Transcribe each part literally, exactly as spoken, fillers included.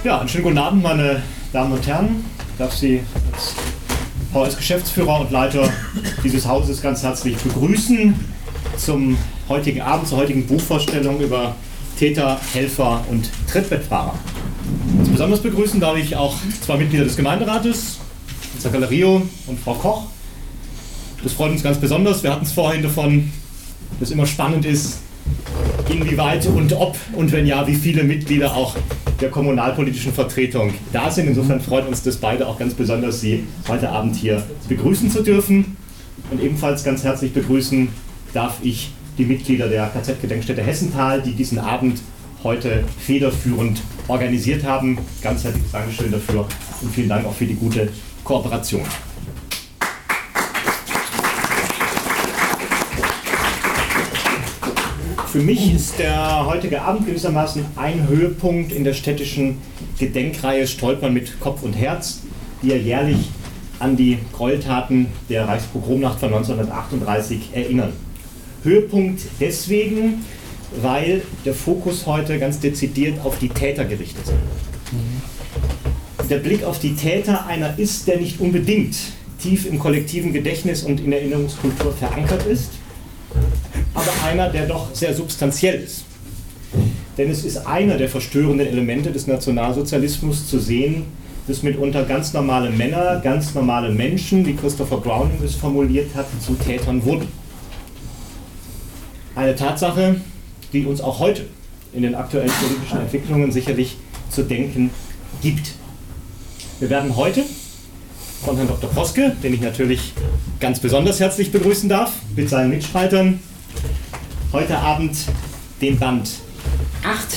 Ja, einen schönen guten Abend, meine Damen und Herren. Ich darf Sie als V S-Geschäftsführer und Leiter dieses Hauses ganz herzlich begrüßen zum heutigen Abend, zur heutigen Buchvorstellung über Täter, Helfer und Trittbettfahrer. Ganz besonders begrüßen darf ich auch zwei Mitglieder des Gemeinderates, Herr Galerio und Frau Koch. Das freut uns ganz besonders. Wir hatten es vorhin davon, dass immer spannend ist, inwieweit und ob und wenn ja, wie viele Mitglieder auch der kommunalpolitischen Vertretung da sind. Insofern freut uns das beide auch ganz besonders, Sie heute Abend hier begrüßen zu dürfen. Und ebenfalls ganz herzlich begrüßen darf ich die Mitglieder der K Z-Gedenkstätte Hessenthal, die diesen Abend heute federführend organisiert haben. Ganz herzliches Dankeschön dafür und vielen Dank auch für die gute Kooperation. Für mich ist der heutige Abend gewissermaßen ein Höhepunkt in der städtischen Gedenkreihe Stolpern mit Kopf und Herz, die ja jährlich an die Gräueltaten der Reichspogromnacht von neunzehnhundertachtunddreißig erinnern. Höhepunkt deswegen, weil der Fokus heute ganz dezidiert auf die Täter gerichtet ist. Der Blick auf die Täter einer ist, der nicht unbedingt tief im kollektiven Gedächtnis und in der Erinnerungskultur verankert ist, aber einer, der doch sehr substanziell ist. Denn es ist einer der verstörenden Elemente des Nationalsozialismus zu sehen, dass mitunter ganz normale Männer, ganz normale Menschen, wie Christopher Browning es formuliert hat, zu Tätern wurden. Eine Tatsache, die uns auch heute in den aktuellen politischen Entwicklungen sicherlich zu denken gibt. Wir werden heute von Herrn Doktor Proske, den ich natürlich ganz besonders herzlich begrüßen darf, mit seinen Mitstreitern, heute Abend den Band acht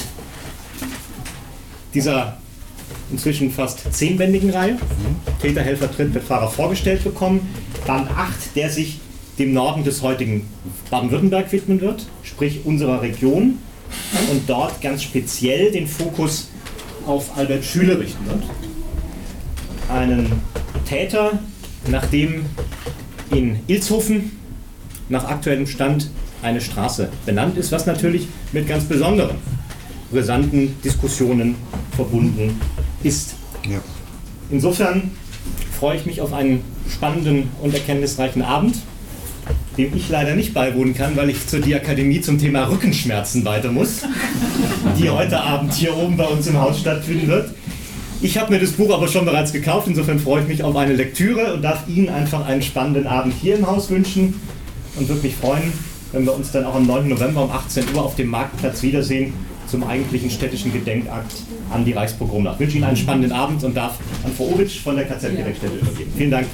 dieser inzwischen fast zehnbändigen Reihe, Täter, Helfer, Trittbettfahrer, vorgestellt bekommen. Band acht, der sich dem Norden des heutigen Baden-Württemberg widmen wird, sprich unserer Region, und dort ganz speziell den Fokus auf Albert Schüler richten wird. Einen Täter, nachdem in Ilshofen nach aktuellem Stand eine Straße benannt ist, was natürlich mit ganz besonderen, brisanten Diskussionen verbunden ist. Ja. Insofern freue ich mich auf einen spannenden und erkenntnisreichen Abend, dem ich leider nicht beiwohnen kann, weil ich zur Diakademie zum Thema Rückenschmerzen weiter muss, die heute Abend hier oben bei uns im Haus stattfinden wird. Ich habe mir das Buch aber schon bereits gekauft, insofern freue ich mich auf eine Lektüre und darf Ihnen einfach einen spannenden Abend hier im Haus wünschen und würde mich freuen, wenn wir uns dann auch am neunten November um achtzehn Uhr auf dem Marktplatz wiedersehen zum eigentlichen städtischen Gedenkakt an die Reichspogromnacht. Ich wünsche Ihnen einen spannenden Abend und darf an Frau Owitsch von der K Z-Gedenkstätte übergeben. Vielen Dank.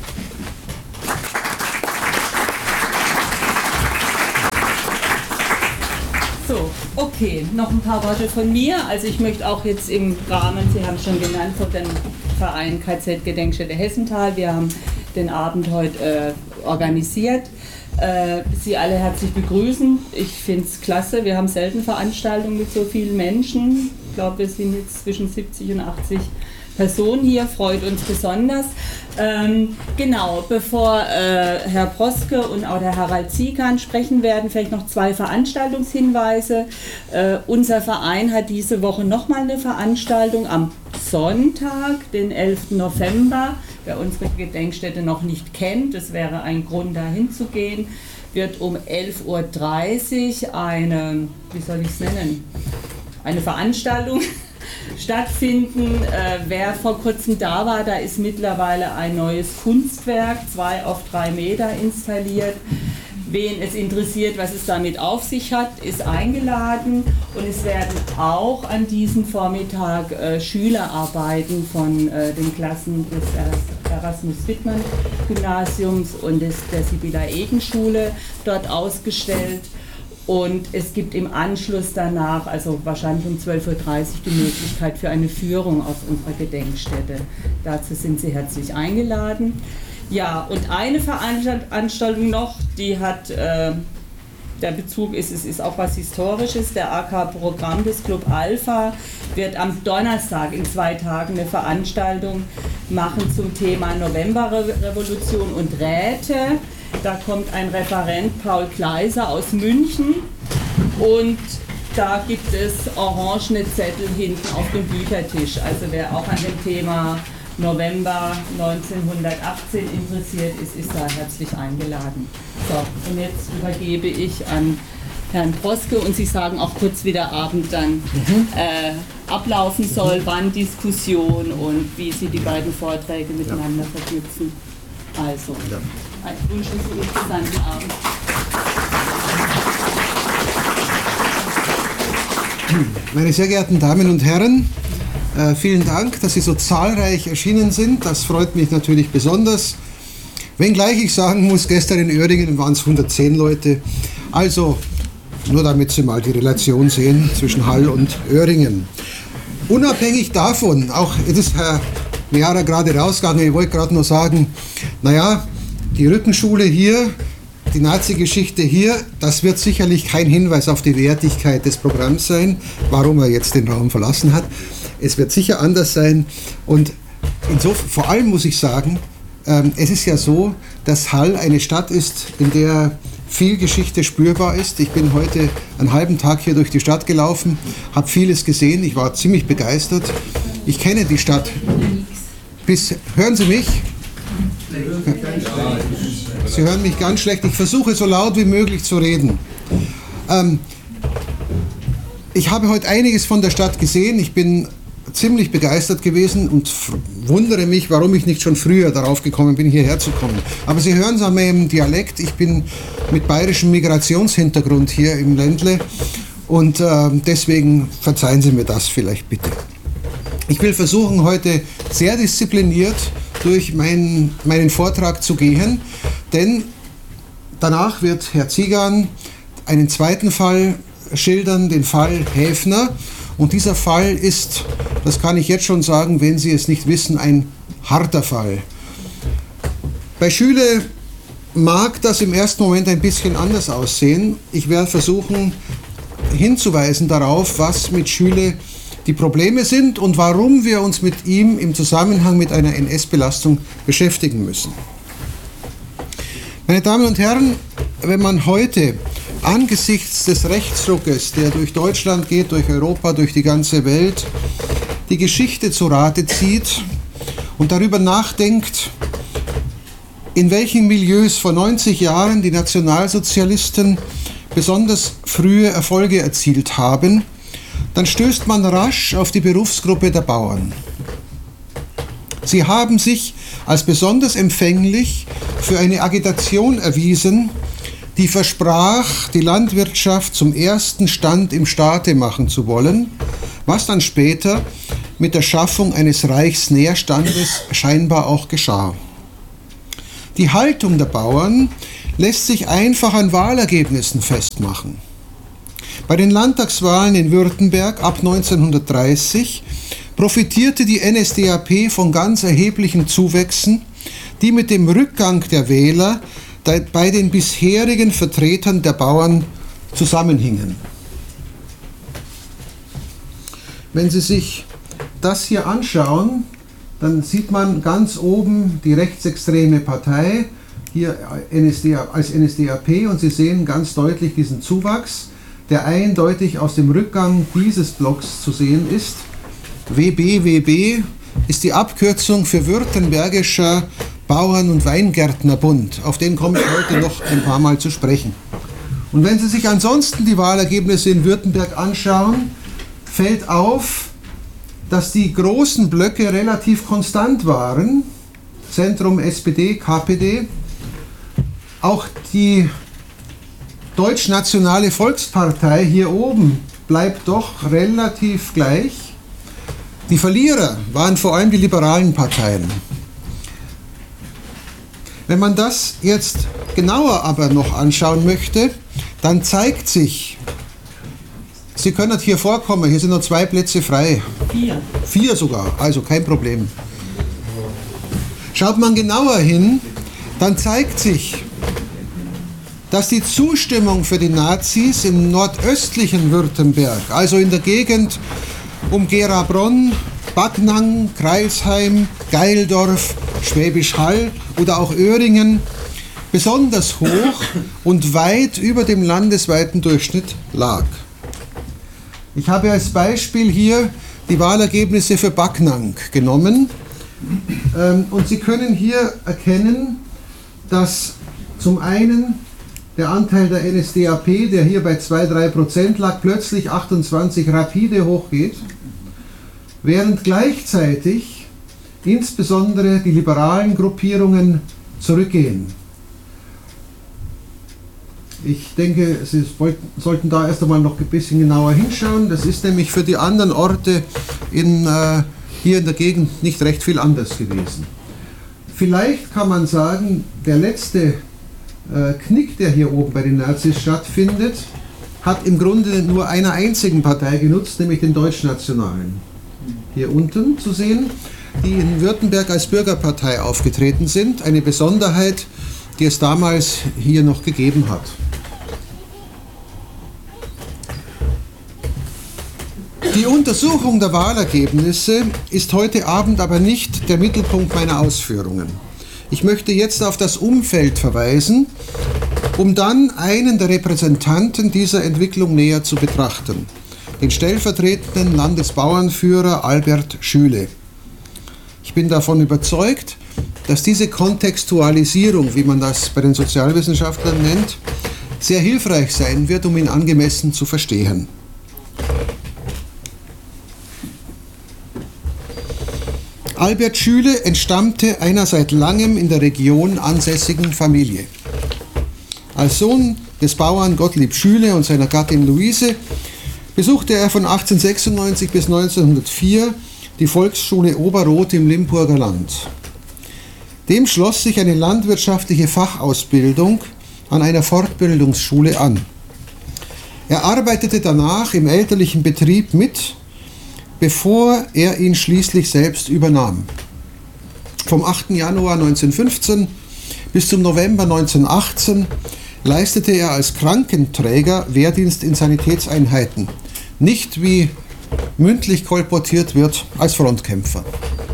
So, okay, noch ein paar Worte von mir. Also ich möchte auch jetzt im Rahmen, Sie haben es schon genannt, von dem Verein K Z-Gedenkstätte Hessenthal, wir haben den Abend heute äh, organisiert, äh, Sie alle herzlich begrüßen. Ich finde es klasse, wir haben selten Veranstaltungen mit so vielen Menschen. Ich glaube, wir sind jetzt zwischen siebzig und achtzig Personen hier, freut uns besonders. Ähm, genau, bevor äh, Herr Proske und auch der Harald Ziekan sprechen werden, vielleicht noch zwei Veranstaltungshinweise. Äh, unser Verein hat diese Woche nochmal eine Veranstaltung am Sonntag, den elften November. Wer unsere Gedenkstätte noch nicht kennt, das wäre ein Grund, da hinzugehen, wird um elf Uhr dreißig eine, wie soll ich es nennen, eine Veranstaltung stattfinden. Äh, wer vor kurzem da war, da ist mittlerweile ein neues Kunstwerk, zwei auf drei Meter installiert. Wen es interessiert, was es damit auf sich hat, ist eingeladen. Und es werden auch an diesem Vormittag äh, Schülerarbeiten von äh, den Klassen des Erasmus-Wittmann-Gymnasiums und des, der Sibylla-Egen-Schule dort ausgestellt. Und es gibt im Anschluss danach, also wahrscheinlich um zwölf Uhr dreißig, die Möglichkeit für eine Führung auf unserer Gedenkstätte. Dazu sind Sie herzlich eingeladen. Ja, und eine Veranstaltung noch, die hat, äh, der Bezug ist, es ist auch was Historisches, der A K-Programm des Club Alpha wird am Donnerstag in zwei Tagen eine Veranstaltung machen zum Thema Novemberrevolution und Räte. Da kommt ein Referent, Paul Kleiser aus München, und da gibt es orangene Zettel hinten auf dem Büchertisch. Also wer auch an dem Thema November neunzehnhundertachtzehn interessiert ist, ist da herzlich eingeladen. So, und jetzt übergebe ich an Herrn Broske und Sie sagen auch kurz, wie der Abend dann mhm. äh, ablaufen soll, wann Diskussion und wie Sie die beiden Vorträge miteinander ja. verknüpfen. Also, ja. ich wünsche Ihnen einen interessanten Abend. Meine sehr geehrten Damen und Herren, äh, vielen Dank, dass Sie so zahlreich erschienen sind. Das freut mich natürlich besonders. Wenngleich ich sagen muss, gestern in Öhringen waren es hundertzehn Leute. Also, nur damit Sie mal die Relation sehen zwischen Hall und Öhringen. Unabhängig davon, auch es ist Herr Meara gerade rausgegangen, ich wollte gerade nur sagen, naja, die Rückenschule hier, die Nazi-Geschichte hier, das wird sicherlich kein Hinweis auf die Wertigkeit des Programms sein, warum er jetzt den Raum verlassen hat. Es wird sicher anders sein und insofern, vor allem muss ich sagen, ähm, es ist ja so, dass Hall eine Stadt ist, in der viel Geschichte spürbar ist. Ich bin heute einen halben Tag hier durch die Stadt gelaufen, habe vieles gesehen, ich war ziemlich begeistert. Ich kenne die Stadt. Bis, hören Sie mich? Sie hören mich ganz schlecht. Ich versuche so laut wie möglich zu reden. Ähm, ich habe heute einiges von der Stadt gesehen. Ich bin ziemlich begeistert gewesen und wundere mich, warum ich nicht schon früher darauf gekommen bin, hierher zu kommen. Aber Sie hören es an meinem Dialekt, ich bin mit bayerischem Migrationshintergrund hier im Ländle und äh, deswegen verzeihen Sie mir das vielleicht bitte. Ich will versuchen, heute sehr diszipliniert durch meinen, meinen Vortrag zu gehen, denn danach wird Herr Ziegan einen zweiten Fall schildern, den Fall Häfner. Und dieser Fall ist, das kann ich jetzt schon sagen, wenn Sie es nicht wissen, ein harter Fall. Bei Schüle mag das im ersten Moment ein bisschen anders aussehen. Ich werde versuchen hinzuweisen darauf, was mit Schüle die Probleme sind und warum wir uns mit ihm im Zusammenhang mit einer N S-Belastung beschäftigen müssen. Meine Damen und Herren, wenn man heute angesichts des Rechtsruckes, der durch Deutschland geht, durch Europa, durch die ganze Welt, die Geschichte zu Rate zieht und darüber nachdenkt, in welchen Milieus vor neunzig Jahren die Nationalsozialisten besonders frühe Erfolge erzielt haben, dann stößt man rasch auf die Berufsgruppe der Bauern. Sie haben sich als besonders empfänglich für eine Agitation erwiesen, die versprach, die Landwirtschaft zum ersten Stand im Staate machen zu wollen, was dann später mit der Schaffung eines Reichsnährstandes scheinbar auch geschah. Die Haltung der Bauern lässt sich einfach an Wahlergebnissen festmachen. Bei den Landtagswahlen in Württemberg ab neunzehnhundertdreißig profitierte die N S D A P von ganz erheblichen Zuwächsen, die mit dem Rückgang der Wähler bei den bisherigen Vertretern der Bauern zusammenhingen. Wenn Sie sich das hier anschauen, dann sieht man ganz oben die rechtsextreme Partei, hier N S D A, als N S D A P, und Sie sehen ganz deutlich diesen Zuwachs, der eindeutig aus dem Rückgang dieses Blocks zu sehen ist. W B W B ist die Abkürzung für Württembergischer Bauern- und Weingärtnerbund. Auf den komme ich heute noch ein paar Mal zu sprechen. Und wenn Sie sich ansonsten die Wahlergebnisse in Württemberg anschauen, fällt auf, dass die großen Blöcke relativ konstant waren. Zentrum S P D, K P D. Auch die Deutschnationale Volkspartei hier oben bleibt doch relativ gleich. Die Verlierer waren vor allem die liberalen Parteien. Wenn man das jetzt genauer aber noch anschauen möchte, dann zeigt sich, Sie können hier vorkommen, hier sind nur zwei Plätze frei. Vier. Vier sogar, also kein Problem. Schaut man genauer hin, dann zeigt sich, dass die Zustimmung für die Nazis im nordöstlichen Württemberg, also in der Gegend um Gera-Bronn, Backnang, Kreilsheim, Geildorf, Schwäbisch Hall oder auch Öhringen, besonders hoch und weit über dem landesweiten Durchschnitt lag. Ich habe als Beispiel hier die Wahlergebnisse für Backnang genommen. Und Sie können hier erkennen, dass zum einen der Anteil der N S D A P, der hier bei zwei bis drei Prozent lag, plötzlich achtundzwanzig rapide hochgeht, während gleichzeitig insbesondere die liberalen Gruppierungen zurückgehen. Ich denke, Sie sollten da erst einmal noch ein bisschen genauer hinschauen. Das ist nämlich für die anderen Orte in, äh, hier in der Gegend nicht recht viel anders gewesen. Vielleicht kann man sagen, der letzte äh, Knick, der hier oben bei den Nazis stattfindet, hat im Grunde nur einer einzigen Partei genutzt, nämlich den Deutschnationalen. Hier unten zu sehen, die in Württemberg als Bürgerpartei aufgetreten sind. Eine Besonderheit, die es damals hier noch gegeben hat. Die Untersuchung der Wahlergebnisse ist heute Abend aber nicht der Mittelpunkt meiner Ausführungen. Ich möchte jetzt auf das Umfeld verweisen, um dann einen der Repräsentanten dieser Entwicklung näher zu betrachten, den stellvertretenden Landesbauernführer Albert Schüle. Ich bin davon überzeugt, dass diese Kontextualisierung, wie man das bei den Sozialwissenschaftlern nennt, sehr hilfreich sein wird, um ihn angemessen zu verstehen. Albert Schüle entstammte einer seit langem in der Region ansässigen Familie. Als Sohn des Bauern Gottlieb Schüle und seiner Gattin Luise besuchte er von achtzehnhundertsechsundneunzig bis neunzehnhundertvier die Volksschule Oberroth im Limburger Land. Dem schloss sich eine landwirtschaftliche Fachausbildung an einer Fortbildungsschule an. Er arbeitete danach im elterlichen Betrieb mit, bevor er ihn schließlich selbst übernahm. Vom achten Januar neunzehnhundertfünfzehn bis zum November neunzehnhundertachtzehn leistete er als Krankenträger Wehrdienst in Sanitätseinheiten, nicht wie mündlich kolportiert wird, als Frontkämpfer.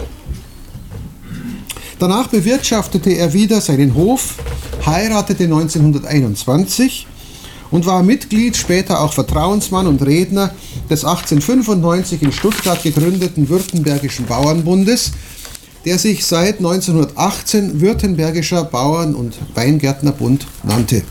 Danach bewirtschaftete er wieder seinen Hof, heiratete neunzehnhunderteinundzwanzig und war Mitglied, später auch Vertrauensmann und Redner des achtzehnhundertfünfundneunzig in Stuttgart gegründeten Württembergischen Bauernbundes, der sich seit neunzehnhundertachtzehn Württembergischer Bauern- und Weingärtnerbund nannte.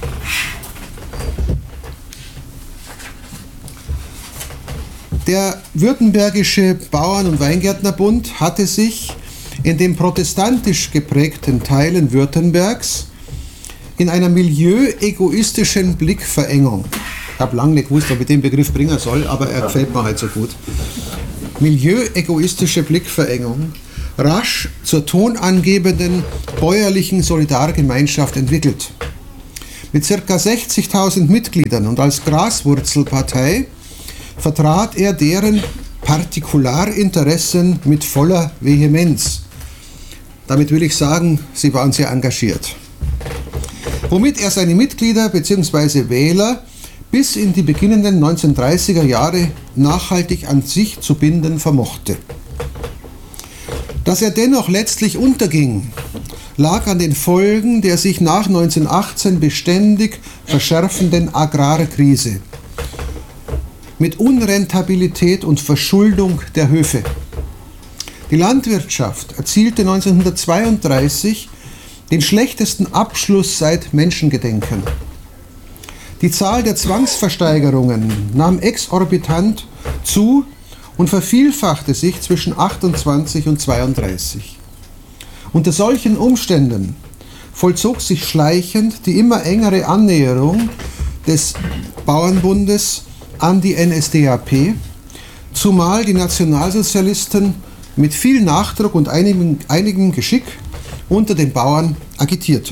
Der Württembergische Bauern- und Weingärtnerbund hatte sich in den protestantisch geprägten Teilen Württembergs in einer milieuegoistischen Blickverengung. Ich habe lange nicht gewusst, ob ich den Begriff bringen soll, aber er gefällt mir halt so gut. Milieuegoistische Blickverengung rasch zur tonangebenden bäuerlichen Solidargemeinschaft entwickelt. Mit ca. sechzigtausend Mitgliedern und als Graswurzelpartei vertrat er deren Partikularinteressen mit voller Vehemenz. Damit will ich sagen, sie waren sehr engagiert. Womit er seine Mitglieder bzw. Wähler bis in die beginnenden neunzehnhundertdreißiger Jahre nachhaltig an sich zu binden vermochte. Dass er dennoch letztlich unterging, lag an den Folgen der sich nach neunzehnhundertachtzehn beständig verschärfenden Agrarkrise mit Unrentabilität und Verschuldung der Höfe. Die Landwirtschaft erzielte neunzehnhundertzweiunddreißig den schlechtesten Abschluss seit Menschengedenken. Die Zahl der Zwangsversteigerungen nahm exorbitant zu und vervielfachte sich zwischen achtundzwanzig und zweiunddreißig. Unter solchen Umständen vollzog sich schleichend die immer engere Annäherung des Bauernbundes an die N S D A P, zumal die Nationalsozialisten mit viel Nachdruck und einigem, einigem Geschick unter den Bauern agitierten.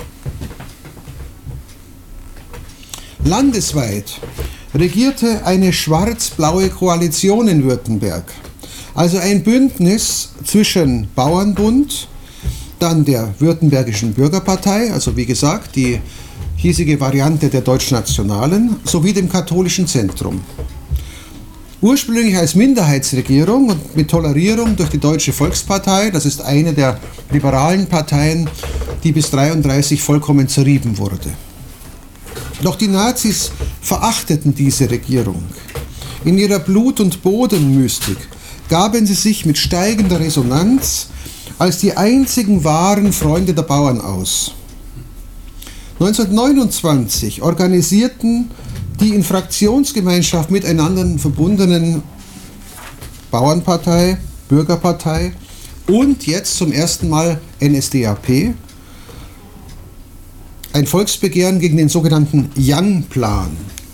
Landesweit regierte eine schwarz-blaue Koalition in Württemberg, also ein Bündnis zwischen Bauernbund, dann der Württembergischen Bürgerpartei, also wie gesagt die hiesige Variante der Deutschnationalen, sowie dem katholischen Zentrum. Ursprünglich als Minderheitsregierung und mit Tolerierung durch die Deutsche Volkspartei, das ist eine der liberalen Parteien, die bis neunzehnhundertdreiunddreißig vollkommen zerrieben wurde. Doch die Nazis verachteten diese Regierung. In ihrer Blut- und Bodenmystik gaben sie sich mit steigender Resonanz als die einzigen wahren Freunde der Bauern aus. neunzehnhundertneunundzwanzig organisierten die in Fraktionsgemeinschaft miteinander verbundenen Bauernpartei, Bürgerpartei und jetzt zum ersten Mal N S D A P ein Volksbegehren gegen den sogenannten Young-Plan.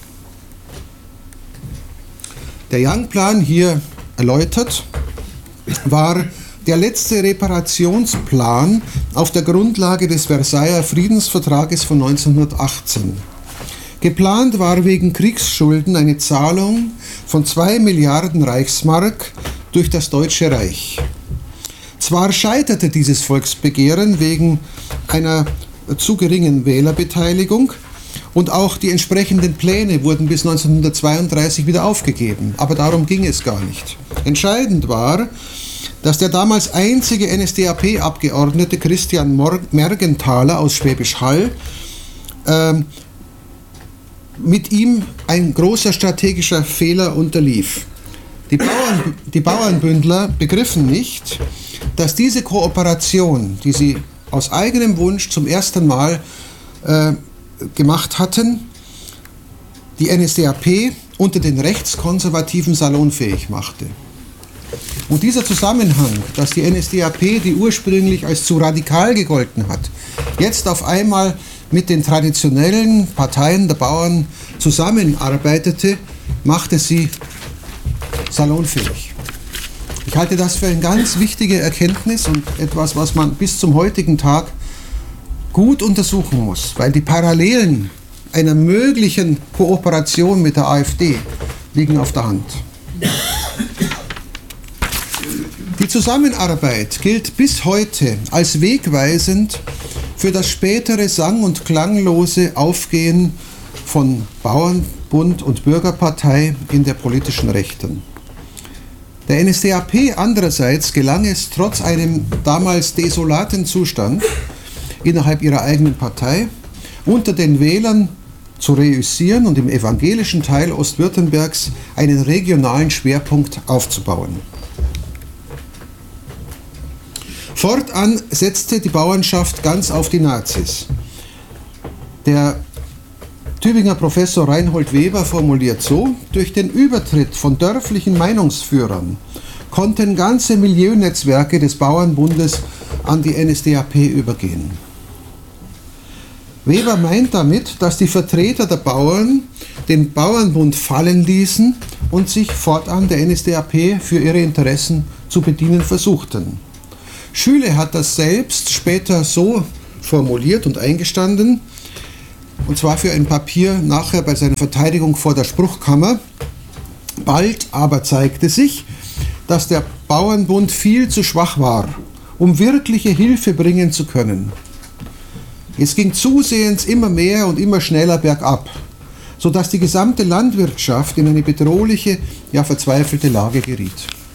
Der Young-Plan, hier erläutert, war der letzte Reparationsplan auf der Grundlage des Versailler Friedensvertrages von neunzehnhundertachtzehn. Geplant war wegen Kriegsschulden eine Zahlung von zwei Milliarden Reichsmark durch das Deutsche Reich. Zwar scheiterte dieses Volksbegehren wegen einer zu geringen Wählerbeteiligung und auch die entsprechenden Pläne wurden bis neunzehnhundertzweiunddreißig wieder aufgegeben, aber darum ging es gar nicht. Entscheidend war, dass der damals einzige N S D A P-Abgeordnete Christian Mergenthaler aus Schwäbisch Hall äh, mit ihm ein großer strategischer Fehler unterlief. Die, Bauern, die Bauernbündler begriffen nicht, dass diese Kooperation, die sie aus eigenem Wunsch zum ersten Mal äh, gemacht hatten, die N S D A P unter den Rechtskonservativen salonfähig machte. Und dieser Zusammenhang, dass die N S D A P, die ursprünglich als zu radikal gegolten hat, jetzt auf einmal mit den traditionellen Parteien der Bauern zusammenarbeitete, machte sie salonfähig. Ich halte das für eine ganz wichtige Erkenntnis und etwas, was man bis zum heutigen Tag gut untersuchen muss, weil die Parallelen einer möglichen Kooperation mit der AfD liegen auf der Hand. Die Zusammenarbeit gilt bis heute als wegweisend für das spätere sang- und klanglose Aufgehen von Bauernbund und Bürgerpartei in der politischen Rechten. Der N S D A P andererseits gelang es trotz einem damals desolaten Zustand innerhalb ihrer eigenen Partei unter den Wählern zu reüssieren und im evangelischen Teil Ostwürttembergs einen regionalen Schwerpunkt aufzubauen. Fortan setzte die Bauernschaft ganz auf die Nazis. Der Tübinger Professor Reinhold Weber formuliert so: Durch den Übertritt von dörflichen Meinungsführern konnten ganze Milieunetzwerke des Bauernbundes an die N S D A P übergehen. Weber meint damit, dass die Vertreter der Bauern den Bauernbund fallen ließen und sich fortan der N S D A P für ihre Interessen zu bedienen versuchten. Schüle hat das selbst später so formuliert und eingestanden, und zwar für ein Papier nachher bei seiner Verteidigung vor der Spruchkammer. Bald aber zeigte sich, dass der Bauernbund viel zu schwach war, um wirkliche Hilfe bringen zu können. Es ging zusehends immer mehr und immer schneller bergab, sodass die gesamte Landwirtschaft in eine bedrohliche, ja verzweifelte Lage geriet.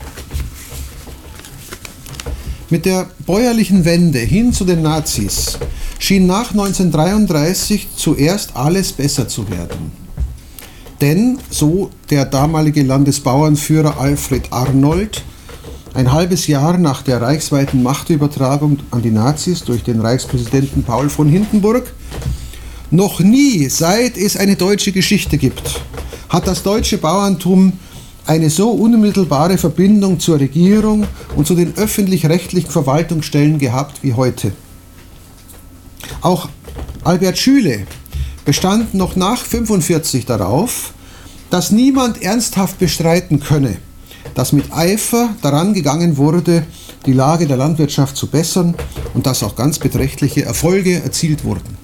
Mit der bäuerlichen Wende hin zu den Nazis schien nach neunzehnhundertdreiunddreißig zuerst alles besser zu werden. Denn, so der damalige Landesbauernführer Alfred Arnold, ein halbes Jahr nach der reichsweiten Machtübertragung an die Nazis durch den Reichspräsidenten Paul von Hindenburg: Noch nie, seit es eine deutsche Geschichte gibt, hat das deutsche Bauerntum eine so unmittelbare Verbindung zur Regierung und zu den öffentlich-rechtlichen Verwaltungsstellen gehabt wie heute. Auch Albert Schüle bestand noch nach neunzehnhundertfünfundvierzig darauf, dass niemand ernsthaft bestreiten könne, dass mit Eifer daran gegangen wurde, die Lage der Landwirtschaft zu bessern und dass auch ganz beträchtliche Erfolge erzielt wurden.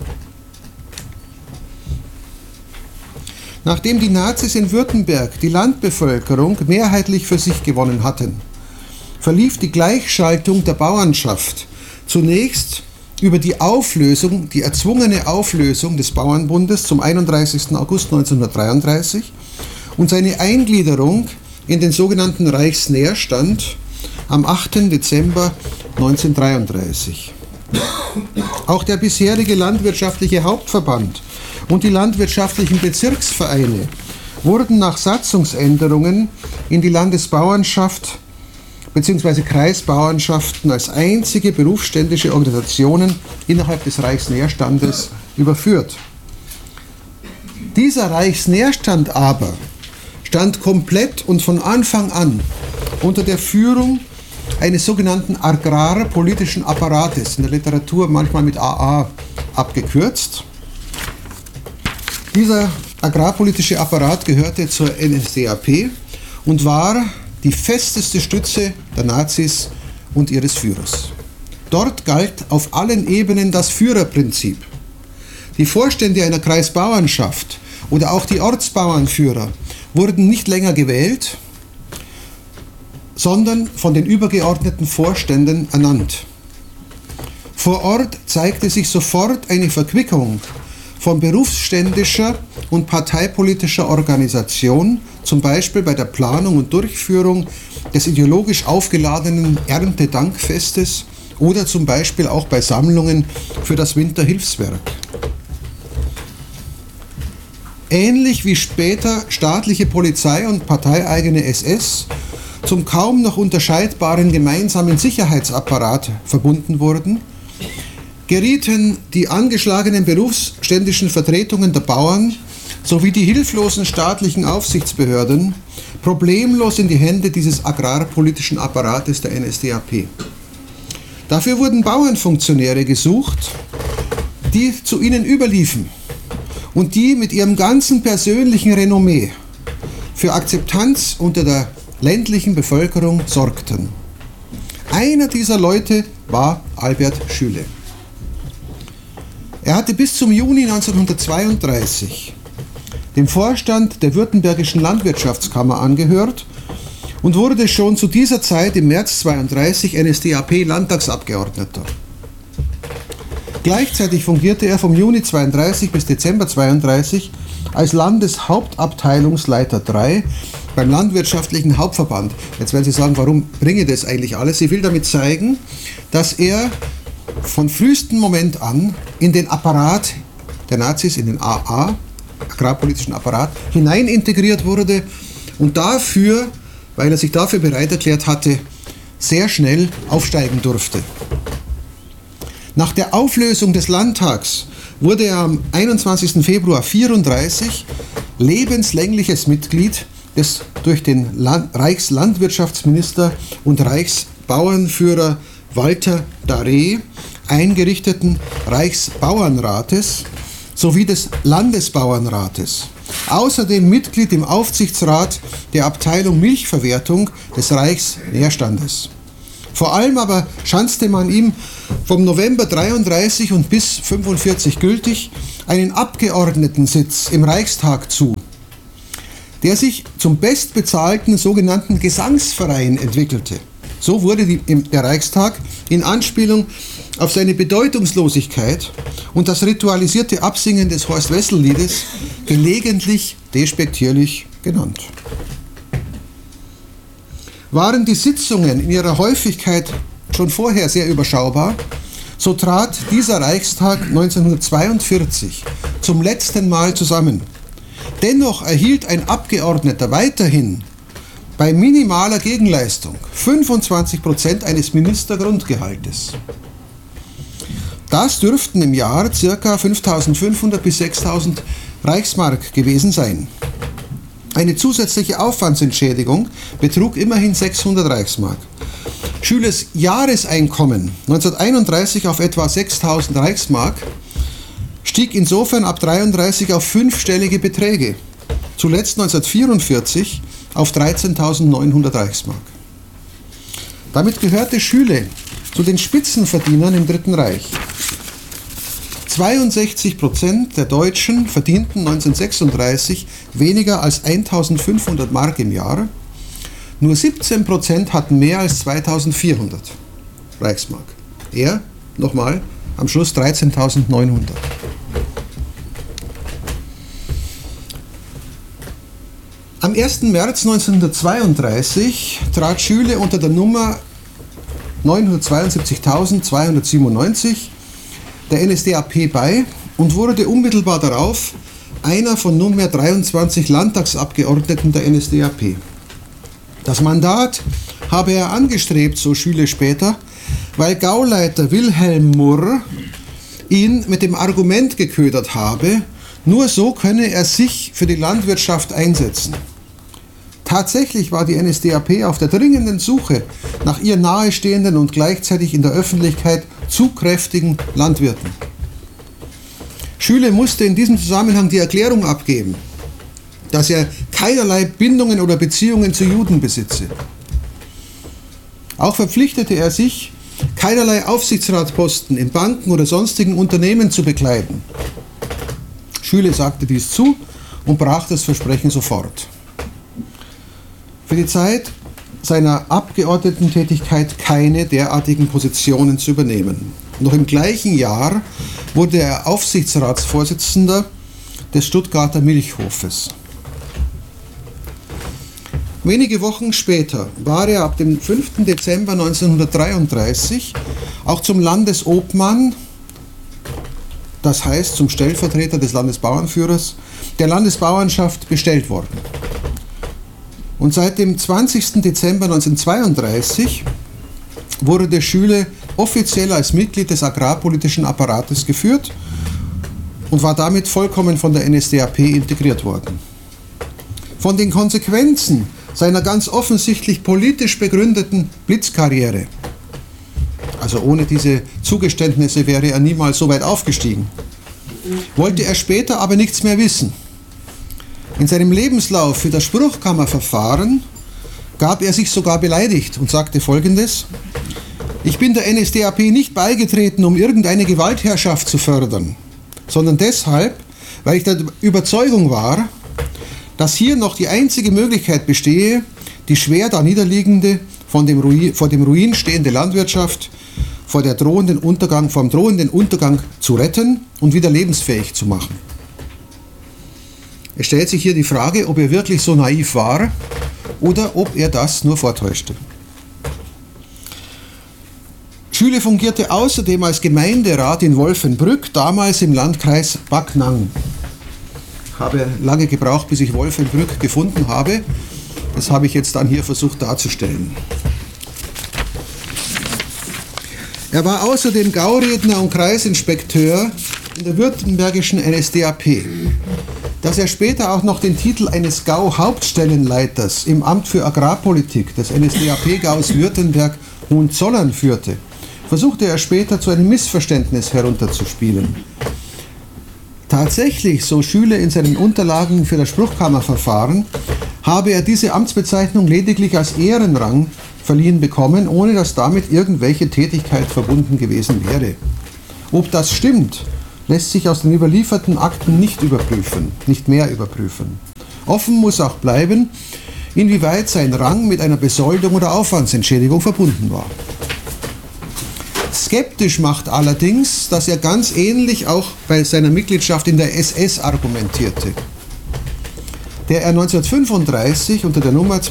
Nachdem die Nazis in Württemberg die Landbevölkerung mehrheitlich für sich gewonnen hatten, verlief die Gleichschaltung der Bauernschaft zunächst über die Auflösung, die erzwungene Auflösung des Bauernbundes zum einunddreißigsten August neunzehnhundertdreiunddreißig und seine Eingliederung in den sogenannten Reichsnährstand am achten Dezember neunzehnhundertdreiunddreißig. Auch der bisherige landwirtschaftliche Hauptverband und die landwirtschaftlichen Bezirksvereine wurden nach Satzungsänderungen in die Landesbauernschaft bzw. Kreisbauernschaften als einzige berufsständische Organisationen innerhalb des Reichsnährstandes überführt. Dieser Reichsnährstand aber stand komplett und von Anfang an unter der Führung eines sogenannten agrarpolitischen Apparates, in der Literatur manchmal mit A A abgekürzt. Dieser agrarpolitische Apparat gehörte zur N S D A P und war die festeste Stütze der Nazis und ihres Führers. Dort galt auf allen Ebenen das Führerprinzip. Die Vorstände einer Kreisbauernschaft oder auch die Ortsbauernführer wurden nicht länger gewählt, sondern von den übergeordneten Vorständen ernannt. Vor Ort zeigte sich sofort eine Verquickung von berufsständischer und parteipolitischer Organisation, zum Beispiel bei der Planung und Durchführung des ideologisch aufgeladenen Erntedankfestes oder zum Beispiel auch bei Sammlungen für das Winterhilfswerk. Ähnlich wie später staatliche Polizei und parteieigene S S zum kaum noch unterscheidbaren gemeinsamen Sicherheitsapparat verbunden wurden, gerieten die angeschlagenen berufsständischen Vertretungen der Bauern sowie die hilflosen staatlichen Aufsichtsbehörden problemlos in die Hände dieses agrarpolitischen Apparates der N S D A P. Dafür wurden Bauernfunktionäre gesucht, die zu ihnen überliefen und die mit ihrem ganzen persönlichen Renommee für Akzeptanz unter der ländlichen Bevölkerung sorgten. Einer dieser Leute war Albert Schüle. Er hatte bis zum Juni neunzehnhundertzweiunddreißig dem Vorstand der Württembergischen Landwirtschaftskammer angehört und wurde schon zu dieser Zeit im März zweiunddreißig N S D A P-Landtagsabgeordneter. Gleichzeitig fungierte er vom Juni zweiunddreißig bis Dezember zweiunddreißig als Landeshauptabteilungsleiter drei beim Landwirtschaftlichen Hauptverband. Jetzt werden Sie sagen, warum bringe ich das eigentlich alles? Ich will damit zeigen, dass er von frühestem Moment an in den Apparat der Nazis, in den A A, agrarpolitischen Apparat, hinein integriert wurde und dafür, weil er sich dafür bereit erklärt hatte, sehr schnell aufsteigen durfte. Nach der Auflösung des Landtags wurde er am einundzwanzigsten Februar neunzehnhundertvierunddreißig lebenslängliches Mitglied des durch den Land- Reichslandwirtschaftsminister und Reichsbauernführer Walter Darré eingerichteten Reichsbauernrates sowie des Landesbauernrates. Außerdem Mitglied im Aufsichtsrat der Abteilung Milchverwertung des Reichsnährstandes. Vor allem aber schanzte man ihm vom November dreiunddreißig und bis fünfundvierzig gültig einen Abgeordnetensitz im Reichstag zu, der sich zum bestbezahlten sogenannten Gesangsverein entwickelte. So wurde die, der Reichstag in Anspielung auf seine Bedeutungslosigkeit und das ritualisierte Absingen des Horst-Wessel-Liedes gelegentlich despektierlich genannt. Waren die Sitzungen in ihrer Häufigkeit schon vorher sehr überschaubar, so trat dieser Reichstag neunzehnhundertzweiundvierzig zum letzten Mal zusammen. Dennoch erhielt ein Abgeordneter weiterhin bei minimaler Gegenleistung fünfundzwanzig Prozent eines Ministergrundgehaltes. Das dürften im Jahr ca. fünftausendfünfhundert bis sechstausend Reichsmark gewesen sein. Eine zusätzliche Aufwandsentschädigung betrug immerhin sechshundert Reichsmark. Schülers Jahreseinkommen neunzehnhunderteinunddreißig auf etwa sechstausend Reichsmark stieg insofern ab dreiunddreißig auf fünfstellige Beträge, zuletzt neunzehnhundertvierundvierzig auf dreizehntausendneunhundert Reichsmark. Damit gehörte Schüle zu den Spitzenverdienern im Dritten Reich. zweiundsechzig Prozent der Deutschen verdienten neunzehnhundertsechsunddreißig weniger als eintausendfünfhundert Mark im Jahr, nur siebzehn Prozent hatten mehr als zweitausendvierhundert Reichsmark. Er, nochmal, am Schluss dreizehntausendneunhundert. Am ersten März neunzehnhundertzweiunddreißig trat Schüle unter der Nummer neunhundertzweiundsiebzigtausendzweihundertsiebenundneunzig der N S D A P bei und wurde unmittelbar darauf einer von nunmehr dreiundzwanzig Landtagsabgeordneten der N S D A P. Das Mandat habe er angestrebt, so Schüle später, weil Gauleiter Wilhelm Murr ihn mit dem Argument geködert habe, nur so könne er sich für die Landwirtschaft einsetzen. Tatsächlich war die N S D A P auf der dringenden Suche nach ihr nahestehenden und gleichzeitig in der Öffentlichkeit zu kräftigen Landwirten. Schüle musste in diesem Zusammenhang die Erklärung abgeben, dass er keinerlei Bindungen oder Beziehungen zu Juden besitze. Auch verpflichtete er sich, keinerlei Aufsichtsratsposten in Banken oder sonstigen Unternehmen zu bekleiden. Schüle sagte dies zu und brach das Versprechen sofort. Für die Zeit seiner Abgeordnetentätigkeit keine derartigen Positionen zu übernehmen. Noch im gleichen Jahr wurde er Aufsichtsratsvorsitzender des Stuttgarter Milchhofes. Wenige Wochen später war er ab dem fünften Dezember neunzehnhundertdreiunddreißig auch zum Landesobmann, das heißt zum Stellvertreter des Landesbauernführers, der Landesbauernschaft bestellt worden. Und seit dem zwanzigsten Dezember neunzehnhundertzweiunddreißig wurde Schüle offiziell als Mitglied des agrarpolitischen Apparates geführt und war damit vollkommen von der N S D A P integriert worden. Von den Konsequenzen seiner ganz offensichtlich politisch begründeten Blitzkarriere, also ohne diese Zugeständnisse wäre er niemals so weit aufgestiegen, wollte er später aber nichts mehr wissen. In seinem Lebenslauf für das Spruchkammerverfahren gab er sich sogar beleidigt und sagte Folgendes: Ich bin der N S D A P nicht beigetreten, um irgendeine Gewaltherrschaft zu fördern, sondern deshalb, weil ich der Überzeugung war, dass hier noch die einzige Möglichkeit bestehe, die schwer da niederliegende, von dem Ruin, vor dem Ruin stehende Landwirtschaft vor der drohenden Untergang, vom drohenden Untergang zu retten und wieder lebensfähig zu machen. Es stellt sich hier die Frage, ob er wirklich so naiv war oder ob er das nur vortäuschte. Schüle fungierte außerdem als Gemeinderat in Wolfenbrück, damals im Landkreis Backnang. Ich habe lange gebraucht, bis ich Wolfenbrück gefunden habe. Das habe ich jetzt dann hier versucht darzustellen. Er war außerdem Gauredner und Kreisinspekteur in der württembergischen N S D A P. Dass er später auch noch den Titel eines Gau-Hauptstellenleiters im Amt für Agrarpolitik des N S D A P-Gaus Württemberg-Hohenzollern führte, versuchte er später zu einem Missverständnis herunterzuspielen. Tatsächlich, so Schüle in seinen Unterlagen für das Spruchkammerverfahren, habe er diese Amtsbezeichnung lediglich als Ehrenrang verliehen bekommen, ohne dass damit irgendwelche Tätigkeit verbunden gewesen wäre. Ob das stimmt, lässt sich aus den überlieferten Akten nicht überprüfen, nicht mehr überprüfen. Offen muss auch bleiben, inwieweit sein Rang mit einer Besoldung oder Aufwandsentschädigung verbunden war. Skeptisch macht allerdings, dass er ganz ähnlich auch bei seiner Mitgliedschaft in der S S argumentierte, der er neunzehnhundertfünfunddreißig unter der Nummer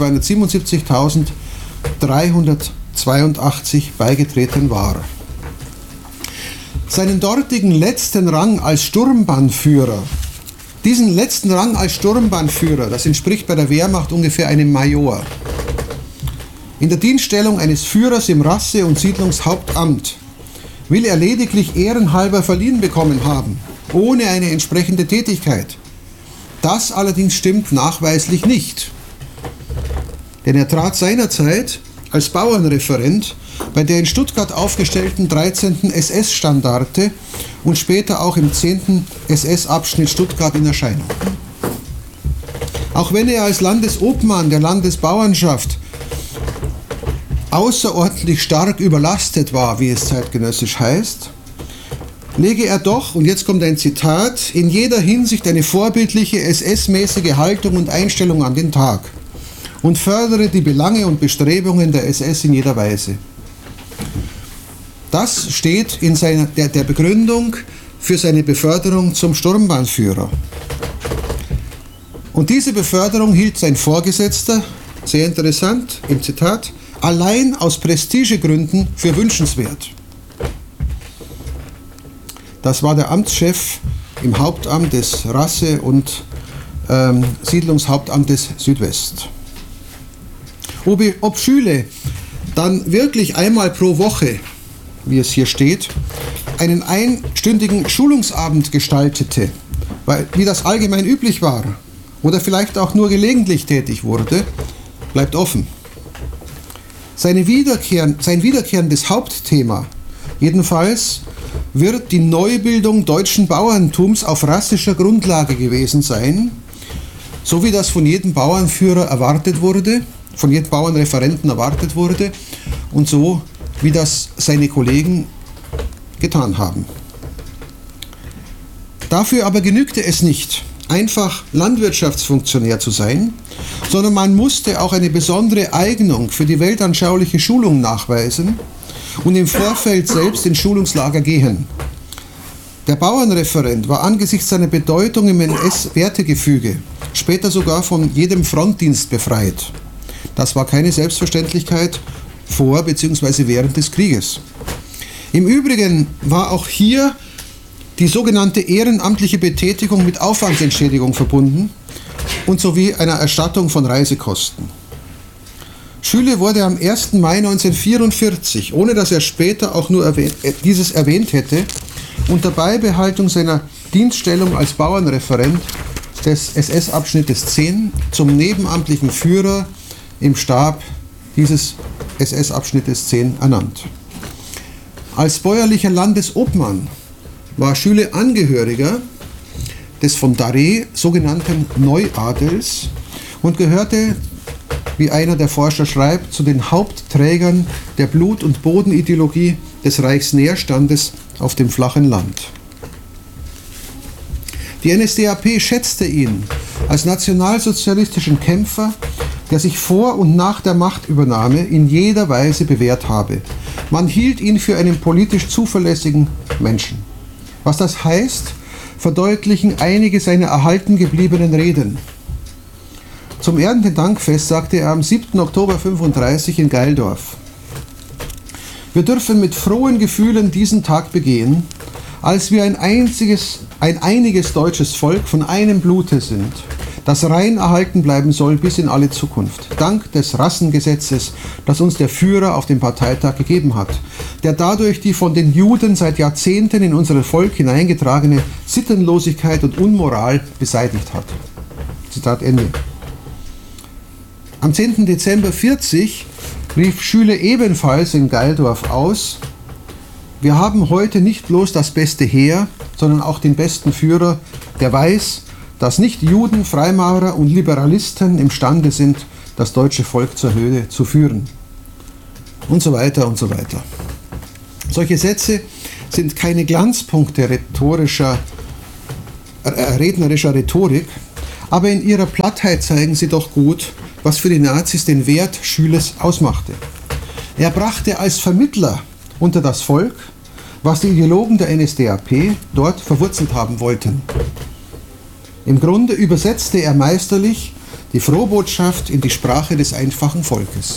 zweihundertsiebenundsiebzigtausenddreihundertzweiundachtzig beigetreten war. Seinen dortigen letzten Rang als Sturmbannführer, diesen letzten Rang als Sturmbannführer, das entspricht bei der Wehrmacht ungefähr einem Major, in der Dienststellung eines Führers im Rasse- und Siedlungshauptamt will er lediglich ehrenhalber verliehen bekommen haben, ohne eine entsprechende Tätigkeit. Das allerdings stimmt nachweislich nicht, denn er trat seinerzeit als Bauernreferent bei der in Stuttgart aufgestellten dreizehnten S S-Standarte und später auch im zehnten S S-Abschnitt Stuttgart in Erscheinung. Auch wenn er als Landesobmann der Landesbauernschaft außerordentlich stark überlastet war, wie es zeitgenössisch heißt, lege er doch, und jetzt kommt ein Zitat, in jeder Hinsicht eine vorbildliche S S-mäßige Haltung und Einstellung an den Tag und fördere die Belange und Bestrebungen der S S in jeder Weise. Das steht in seiner, der, der Begründung für seine Beförderung zum Sturmbannführer. Und diese Beförderung hielt sein Vorgesetzter, sehr interessant, im Zitat, allein aus Prestigegründen für wünschenswert. Das war der Amtschef im Hauptamt des Rasse- und ähm, Siedlungshauptamtes Südwest. Ob, ob Schüle dann wirklich einmal pro Woche, wie es hier steht, einen einstündigen Schulungsabend gestaltete, weil, wie das allgemein üblich war, oder vielleicht auch nur gelegentlich tätig wurde, bleibt offen. Seine Wiederkehr, sein wiederkehrendes Hauptthema jedenfalls wird die Neubildung deutschen Bauerntums auf rassischer Grundlage gewesen sein, so wie das von jedem Bauernführer erwartet wurde, von jedem Bauernreferenten erwartet wurde und so wie das seine Kollegen getan haben. Dafür aber genügte es nicht, einfach Landwirtschaftsfunktionär zu sein, sondern man musste auch eine besondere Eignung für die weltanschauliche Schulung nachweisen und im Vorfeld selbst in Schulungslager gehen. Der Bauernreferent war angesichts seiner Bedeutung im N S-Wertegefüge später sogar von jedem Frontdienst befreit. Das war keine Selbstverständlichkeit vor bzw. während des Krieges. Im Übrigen war auch hier die sogenannte ehrenamtliche Betätigung mit Aufwandsentschädigung verbunden und sowie einer Erstattung von Reisekosten. Schüle wurde am ersten Mai neunzehnhundertvierundvierzig, ohne dass er später auch nur erwähnt, äh, dieses erwähnt hätte, unter Beibehaltung seiner Dienststellung als Bauernreferent des S S-Abschnittes zehn zum nebenamtlichen Führer im Stab dieses S S-Abschnittes zehn ernannt. Als bäuerlicher Landesobmann war Schüle Angehöriger des von Darré sogenannten Neuadels und gehörte, wie einer der Forscher schreibt, zu den Hauptträgern der Blut- und Bodenideologie des Reichsnährstandes auf dem flachen Land. Die N S D A P schätzte ihn als nationalsozialistischen Kämpfer, der sich vor und nach der Machtübernahme in jeder Weise bewährt habe. Man hielt ihn für einen politisch zuverlässigen Menschen. Was das heißt, verdeutlichen einige seiner erhalten gebliebenen Reden. Zum Erntedankfest sagte er am siebten Oktober fünfunddreißig in Geildorf: Wir dürfen mit frohen Gefühlen diesen Tag begehen, als wir ein einziges, ein einiges deutsches Volk von einem Blute sind, das rein erhalten bleiben soll bis in alle Zukunft, dank des Rassengesetzes, das uns der Führer auf dem Parteitag gegeben hat, der dadurch die von den Juden seit Jahrzehnten in unser Volk hineingetragene Sittenlosigkeit und Unmoral beseitigt hat. Zitat Ende. Am zehnten Dezember vierzig rief Schüle ebenfalls in Geildorf aus: Wir haben heute nicht bloß das beste Heer, sondern auch den besten Führer, der weiß, dass nicht Juden, Freimaurer und Liberalisten imstande sind, das deutsche Volk zur Höhe zu führen. Und so weiter und so weiter. Solche Sätze sind keine Glanzpunkte rhetorischer, äh, rednerischer Rhetorik, aber in ihrer Plattheit zeigen sie doch gut, was für die Nazis den Wert Schüles ausmachte. Er brachte als Vermittler unter das Volk, was die Ideologen der N S D A P dort verwurzelt haben wollten. Im Grunde übersetzte er meisterlich die Frohbotschaft in die Sprache des einfachen Volkes.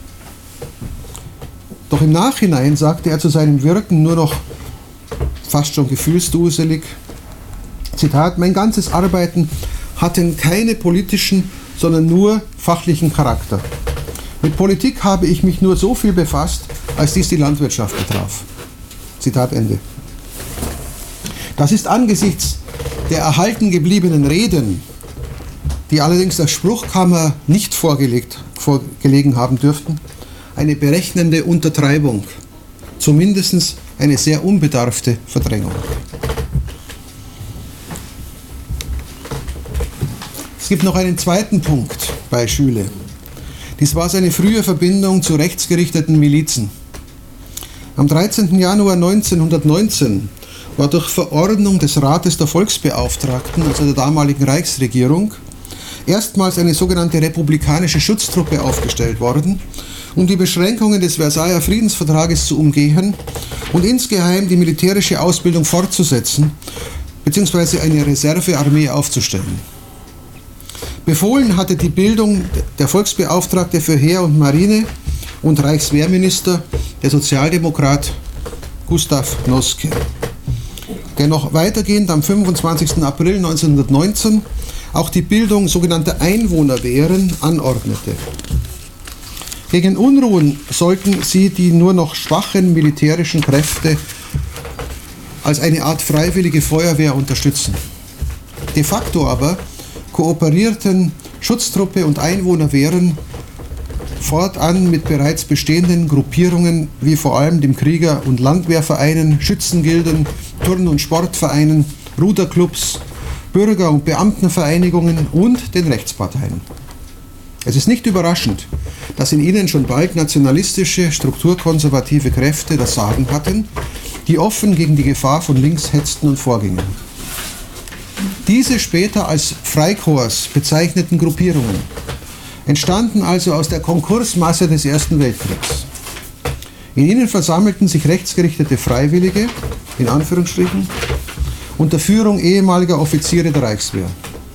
Doch im Nachhinein sagte er zu seinem Wirken nur noch fast schon gefühlsduselig, Zitat: Mein ganzes Arbeiten hatten keine politischen, sondern nur fachlichen Charakter. Mit Politik habe ich mich nur so viel befasst, als dies die Landwirtschaft betraf. Zitat Ende. Das ist angesichts der erhalten gebliebenen Reden, die allerdings der Spruchkammer nicht vorgelegt, vorgelegen haben dürften, eine berechnende Untertreibung, zumindest eine sehr unbedarfte Verdrängung. Es gibt noch einen zweiten Punkt bei Schüle. Dies war seine frühe Verbindung zu rechtsgerichteten Milizen. Am dreizehnten Januar neunzehnhundertneunzehn war durch Verordnung des Rates der Volksbeauftragten, also der damaligen Reichsregierung, erstmals eine sogenannte republikanische Schutztruppe aufgestellt worden, um die Beschränkungen des Versailler Friedensvertrages zu umgehen und insgeheim die militärische Ausbildung fortzusetzen, beziehungsweise eine Reservearmee aufzustellen. Befohlen hatte die Bildung der Volksbeauftragte für Heer und Marine und Reichswehrminister, der Sozialdemokrat Gustav Noske. der noch weitergehend am fünfundzwanzigsten April neunzehnhundertneunzehn auch die Bildung sogenannter Einwohnerwehren anordnete. Gegen Unruhen sollten sie die nur noch schwachen militärischen Kräfte als eine Art freiwillige Feuerwehr unterstützen. De facto aber kooperierten Schutztruppe und Einwohnerwehren fortan mit bereits bestehenden Gruppierungen wie vor allem dem Krieger- und Landwehrvereinen, Schützengilden, Turn- und Sportvereinen, Ruderclubs, Bürger- und Beamtenvereinigungen und den Rechtsparteien. Es ist nicht überraschend, dass in ihnen schon bald nationalistische, strukturkonservative Kräfte das Sagen hatten, die offen gegen die Gefahr von links hetzten und vorgingen. Diese später als Freikorps bezeichneten Gruppierungen entstanden also aus der Konkursmasse des Ersten Weltkriegs. In ihnen versammelten sich rechtsgerichtete Freiwillige, in Anführungsstrichen, unter Führung ehemaliger Offiziere der Reichswehr.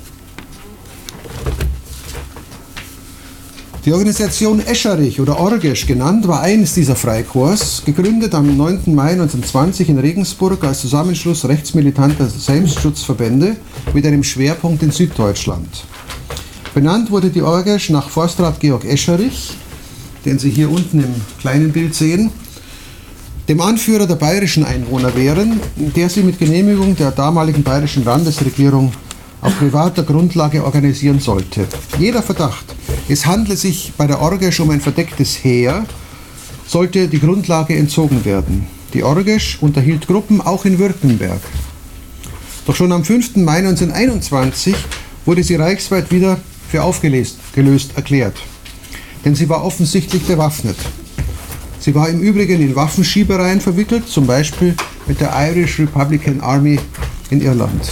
Die Organisation Escherich oder Orgesch genannt war eines dieser Freikorps, gegründet am neunten Mai neunzehnhundertzwanzig in Regensburg als Zusammenschluss rechtsmilitanter Selbstschutzverbände mit einem Schwerpunkt in Süddeutschland. Benannt wurde die Orgesch nach Forstrat Georg Escherich, den Sie hier unten im kleinen Bild sehen, dem Anführer der bayerischen Einwohnerwehren, der sie mit Genehmigung der damaligen bayerischen Landesregierung auf privater Grundlage organisieren sollte. Jeder Verdacht, es handle sich bei der Orgesch um ein verdecktes Heer, sollte die Grundlage entzogen werden. Die Orgesch unterhielt Gruppen auch in Württemberg. Doch schon am fünften Mai neunzehnhunderteinundzwanzig wurde sie reichsweit wieder für aufgelöst gelöst erklärt. Denn sie war offensichtlich bewaffnet. Sie war im Übrigen in Waffenschiebereien verwickelt, zum Beispiel mit der Irish Republican Army in Irland.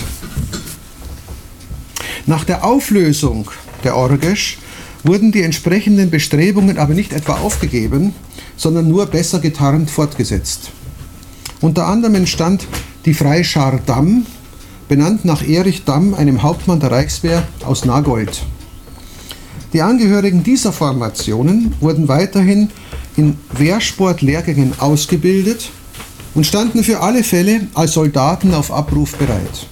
Nach der Auflösung der Orgesch wurden die entsprechenden Bestrebungen aber nicht etwa aufgegeben, sondern nur besser getarnt fortgesetzt. Unter anderem entstand die Freischar Damm, benannt nach Erich Damm, einem Hauptmann der Reichswehr aus Nagold. Die Angehörigen dieser Formationen wurden weiterhin in Wehrsportlehrgängen ausgebildet und standen für alle Fälle als Soldaten auf Abruf bereit.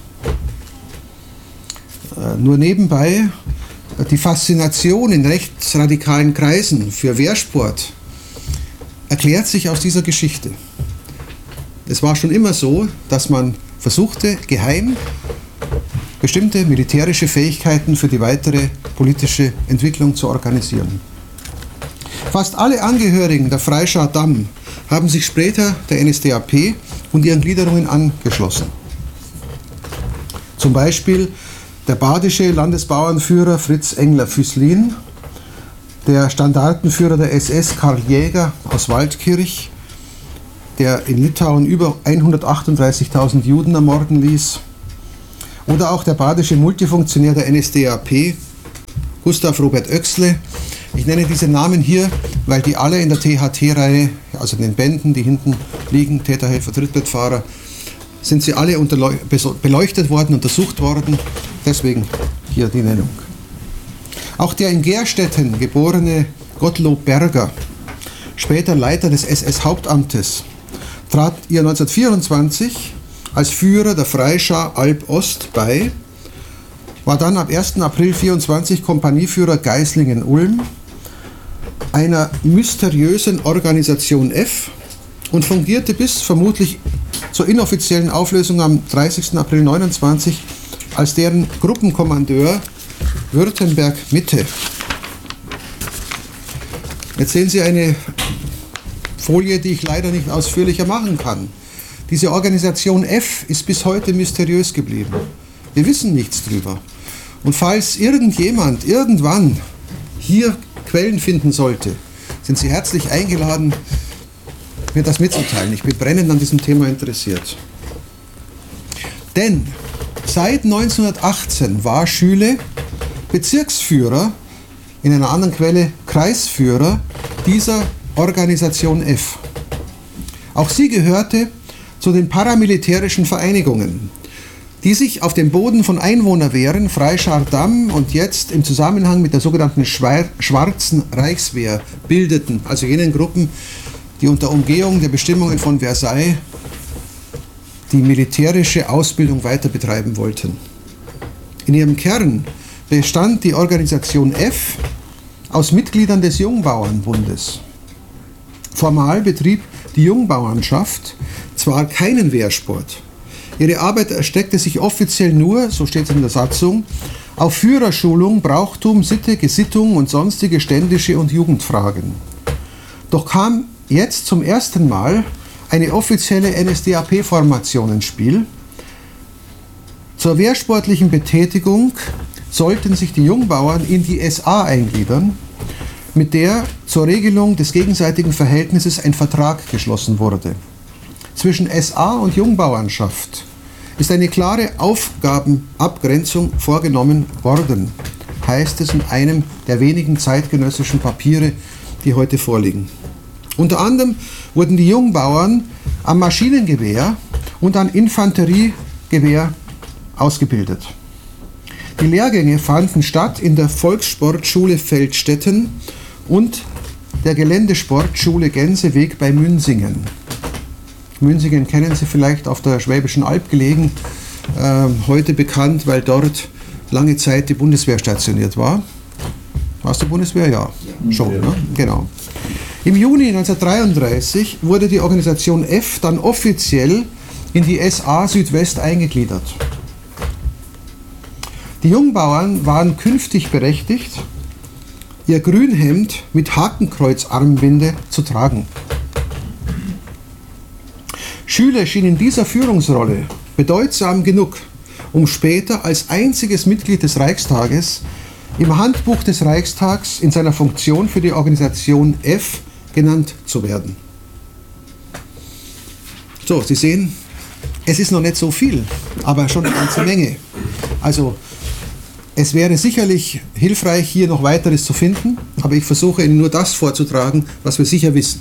Äh, nur nebenbei, die Faszination in rechtsradikalen Kreisen für Wehrsport erklärt sich aus dieser Geschichte. Es war schon immer so, dass man versuchte, geheim bestimmte militärische Fähigkeiten für die weitere politische Entwicklung zu organisieren. Fast alle Angehörigen der Freischar Damm haben sich später der N S D A P und ihren Gliederungen angeschlossen. Zum Beispiel der badische Landesbauernführer Fritz Engler-Füßlin, der Standartenführer der S S Karl Jäger aus Waldkirch, der in Litauen über hundertachtunddreißigtausend Juden ermorden ließ, oder auch der badische Multifunktionär der N S D A P, Gustav Robert Oechsle. Ich nenne diese Namen hier, weil die alle in der T H T-Reihe, also in den Bänden, die hinten liegen, Täter, Helfer, Trittbrettfahrer, sind sie alle beleuchtet worden, untersucht worden. Deswegen hier die Nennung. Auch der in Gerstetten geborene Gottlob Berger, später Leiter des S S-Hauptamtes, trat ihr neunzehnhundertvierundzwanzig als Führer der Freischar Alb-Ost bei, war dann ab ersten April vierundzwanzig Kompanieführer Geislingen-Ulm, einer mysteriösen Organisation F, und fungierte bis vermutlich zur inoffiziellen Auflösung am dreißigsten April neunundzwanzig als deren Gruppenkommandeur Württemberg-Mitte. Jetzt sehen Sie eine Folie, die ich leider nicht ausführlicher machen kann. Diese Organisation F ist bis heute mysteriös geblieben. Wir wissen nichts drüber. Und falls irgendjemand irgendwann hier Quellen finden sollte, sind Sie herzlich eingeladen, mir das mitzuteilen. Ich bin brennend an diesem Thema interessiert. Denn seit neunzehnhundertachtzehn war Schüle Bezirksführer, in einer anderen Quelle Kreisführer dieser Organisation F. Auch sie gehörte zu den paramilitärischen Vereinigungen, die sich auf dem Boden von Einwohnerwehren, Freischar Damm und jetzt im Zusammenhang mit der sogenannten Schwarzen Reichswehr bildeten, also jenen Gruppen, die unter Umgehung der Bestimmungen von Versailles die militärische Ausbildung weiter betreiben wollten. In ihrem Kern bestand die Organisation F aus Mitgliedern des Jungbauernbundes. Formal betrieb die Jungbauernschaft zwar keinen Wehrsport. Ihre Arbeit erstreckte sich offiziell nur, so steht es in der Satzung, auf Führerschulung, Brauchtum, Sitte, Gesittung und sonstige ständische und Jugendfragen. Doch kam jetzt zum ersten Mal eine offizielle N S D A P-Formation ins Spiel. Zur wehrsportlichen Betätigung sollten sich die Jungbauern in die S A eingliedern, mit der zur Regelung des gegenseitigen Verhältnisses ein Vertrag geschlossen wurde. Zwischen S A und Jungbauernschaft ist eine klare Aufgabenabgrenzung vorgenommen worden, heißt es in einem der wenigen zeitgenössischen Papiere, die heute vorliegen. Unter anderem wurden die Jungbauern am Maschinengewehr und am Infanteriegewehr ausgebildet. Die Lehrgänge fanden statt in der Volkssportschule Feldstetten und der Geländesportschule Gänseweg bei Münsingen. Münsingen kennen Sie vielleicht, auf der Schwäbischen Alb gelegen, äh, heute bekannt, weil dort lange Zeit die Bundeswehr stationiert war. War es die Bundeswehr? Ja, schon, ne? Genau. Im Juni neunzehnhundertdreiunddreißig wurde die Organisation F dann offiziell in die S A Südwest eingegliedert. Die Jungbauern waren künftig berechtigt, ihr Grünhemd mit Hakenkreuzarmbinde zu tragen. Schüler schien in dieser Führungsrolle bedeutsam genug, um später als einziges Mitglied des Reichstages im Handbuch des Reichstags in seiner Funktion für die Organisation F genannt zu werden. So, Sie sehen, es ist noch nicht so viel, aber schon eine ganze Menge. Also, es wäre sicherlich hilfreich, hier noch weiteres zu finden, aber ich versuche Ihnen nur das vorzutragen, was wir sicher wissen.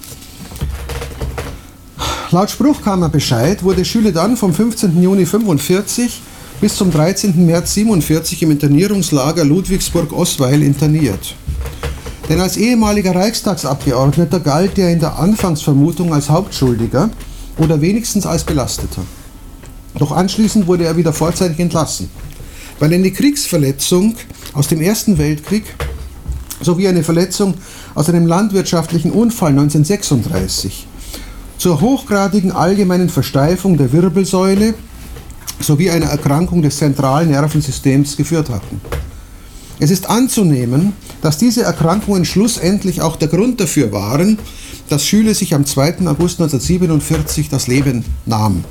Laut Spruchkammerbescheid wurde Schüle dann vom fünfzehnten Juni fünfundvierzig bis zum dreizehnten März siebenundvierzig im Internierungslager Ludwigsburg-Osweil interniert. Denn als ehemaliger Reichstagsabgeordneter galt er in der Anfangsvermutung als Hauptschuldiger oder wenigstens als Belasteter. Doch anschließend wurde er wieder vorzeitig entlassen, weil eine Kriegsverletzung aus dem Ersten Weltkrieg sowie eine Verletzung aus einem landwirtschaftlichen Unfall neunzehnhundertsechsunddreißig zur hochgradigen allgemeinen Versteifung der Wirbelsäule sowie einer Erkrankung des zentralen Nervensystems geführt hatten. Es ist anzunehmen, dass diese Erkrankungen schlussendlich auch der Grund dafür waren, dass Schüle sich am zweiten August neunzehnhundertsiebenundvierzig das Leben nahm.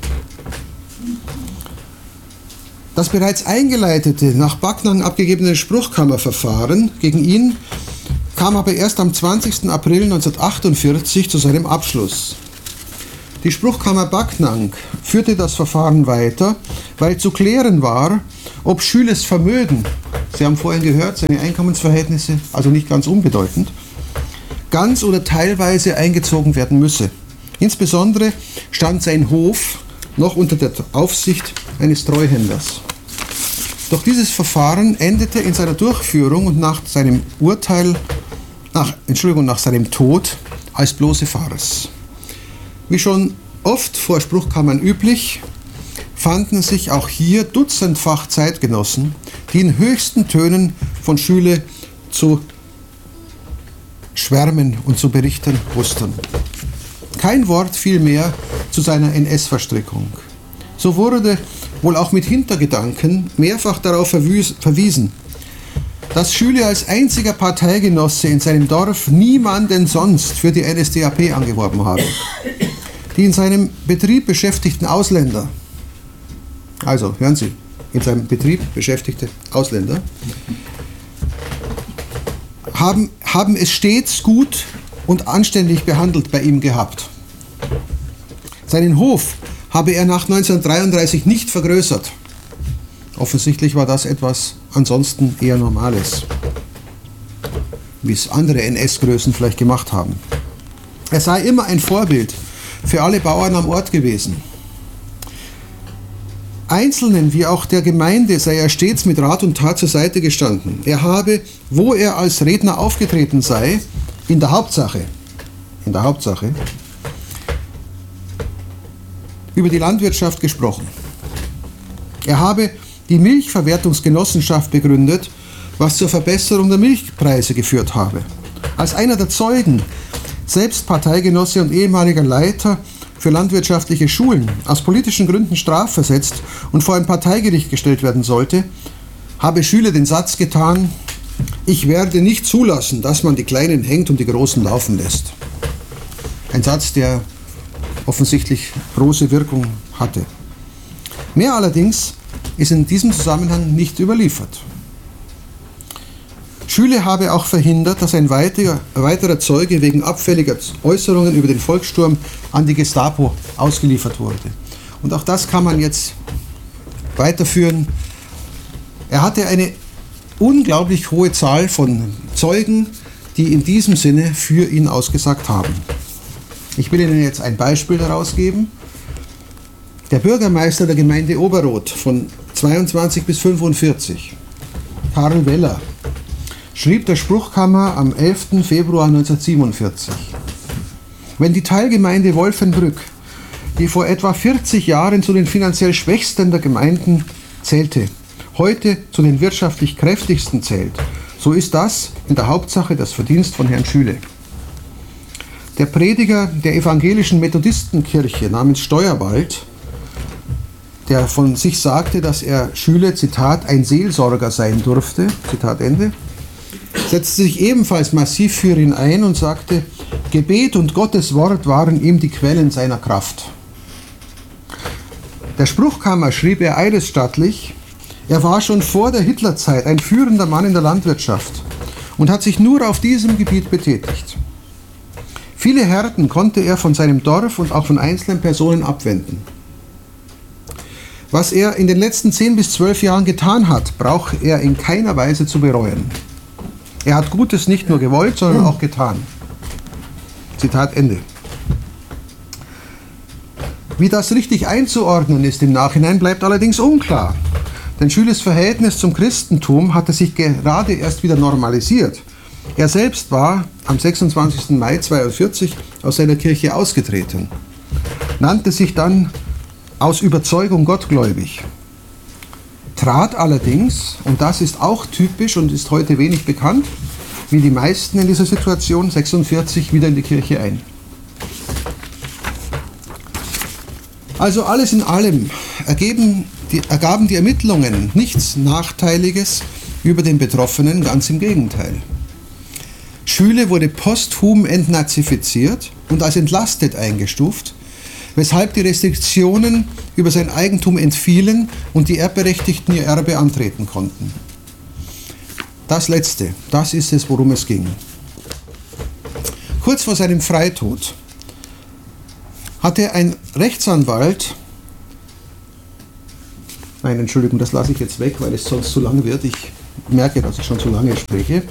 Das bereits eingeleitete, nach Backnang abgegebene Spruchkammerverfahren gegen ihn kam aber erst am zwanzigsten April neunzehnhundertachtundvierzig zu seinem Abschluss. Die Spruchkammer Backnang führte das Verfahren weiter, weil zu klären war, ob Schüles Vermögen, Sie haben vorhin gehört, seine Einkommensverhältnisse, also nicht ganz unbedeutend, ganz oder teilweise eingezogen werden müsse. Insbesondere stand sein Hof noch unter der Aufsicht eines Treuhänders. Doch dieses Verfahren endete in seiner Durchführung und nach seinem Urteil, nach, Entschuldigung, nach seinem Tod als bloße Farce. Wie schon oft vor Spruchkammern üblich, fanden sich auch hier dutzendfach Zeitgenossen, die in höchsten Tönen von Schüle zu schwärmen und zu berichten wussten. Kein Wort fiel mehr zu seiner N S-Verstrickung. So wurde wohl auch mit Hintergedanken mehrfach darauf verwiesen, dass Schüle als einziger Parteigenosse in seinem Dorf niemanden sonst für die N S D A P angeworben habe. Die in seinem Betrieb beschäftigten Ausländer, also hören Sie, in seinem Betrieb beschäftigte Ausländer, haben, haben es stets gut und anständig behandelt bei ihm gehabt. Seinen Hof habe er nach neunzehnhundertdreiunddreißig nicht vergrößert. Offensichtlich war das etwas ansonsten eher Normales, wie es andere N S-Größen vielleicht gemacht haben. Er sei immer ein Vorbild für alle Bauern am Ort gewesen. Einzelnen wie auch der Gemeinde sei er stets mit Rat und Tat zur Seite gestanden. Er habe, wo er als Redner aufgetreten sei, in der Hauptsache, in der Hauptsache, über die Landwirtschaft gesprochen. Er habe die Milchverwertungsgenossenschaft begründet, was zur Verbesserung der Milchpreise geführt habe. Als einer der Zeugen, selbst Parteigenosse und ehemaliger Leiter für landwirtschaftliche Schulen, aus politischen Gründen strafversetzt und vor ein Parteigericht gestellt werden sollte, habe Schüle den Satz getan: Ich werde nicht zulassen, dass man die Kleinen hängt und die Großen laufen lässt. Ein Satz, der offensichtlich große Wirkung hatte. Mehr allerdings ist in diesem Zusammenhang nicht überliefert. Schüle habe auch verhindert, dass ein weiterer, weiterer Zeuge wegen abfälliger Äußerungen über den Volkssturm an die Gestapo ausgeliefert wurde. Und auch das kann man jetzt weiterführen. Er hatte eine unglaublich hohe Zahl von Zeugen, die in diesem Sinne für ihn ausgesagt haben. Ich will Ihnen jetzt ein Beispiel daraus geben. Der Bürgermeister der Gemeinde Oberroth von zweiundzwanzig bis fünfundvierzig, Karl Weller, schrieb der Spruchkammer am elften Februar neunzehnhundertsiebenundvierzig: Wenn die Teilgemeinde Wolfenbrück, die vor etwa vierzig Jahren zu den finanziell schwächsten der Gemeinden zählte, heute zu den wirtschaftlich kräftigsten zählt, so ist das in der Hauptsache das Verdienst von Herrn Schüle. Der Prediger der evangelischen Methodistenkirche namens Steuerwald, der von sich sagte, dass er Schüle, Zitat, ein Seelsorger sein durfte, Zitat Ende, setzte sich ebenfalls massiv für ihn ein und sagte, Gebet und Gottes Wort waren ihm die Quellen seiner Kraft. Der Spruchkammer schrieb er eidesstattlich, er war schon vor der Hitlerzeit ein führender Mann in der Landwirtschaft und hat sich nur auf diesem Gebiet betätigt. Viele Härten konnte er von seinem Dorf und auch von einzelnen Personen abwenden. Was er in den letzten zehn bis zwölf Jahren getan hat, braucht er in keiner Weise zu bereuen. Er hat Gutes nicht nur gewollt, sondern auch getan. Zitat Ende. Wie das richtig einzuordnen ist im Nachhinein, bleibt allerdings unklar. Denn Schüles Verhältnis zum Christentum hatte sich gerade erst wieder normalisiert. Er selbst war am sechsundzwanzigsten Mai neunzehnhundertzweiundvierzig aus seiner Kirche ausgetreten, nannte sich dann aus Überzeugung gottgläubig, trat allerdings, und das ist auch typisch und ist heute wenig bekannt, wie die meisten in dieser Situation, sechsundvierzig wieder in die Kirche ein. Also alles in allem ergeben die, ergaben die Ermittlungen nichts Nachteiliges über den Betroffenen, ganz im Gegenteil. Schüle wurde posthum entnazifiziert und als entlastet eingestuft, weshalb die Restriktionen über sein Eigentum entfielen und die Erbberechtigten ihr Erbe antreten konnten. Das Letzte, das ist es, worum es ging. Kurz vor seinem Freitod hatte ein Rechtsanwalt, nein, Entschuldigung, das lasse ich jetzt weg, weil es sonst zu lang wird, ich merke, dass ich schon zu lange spreche.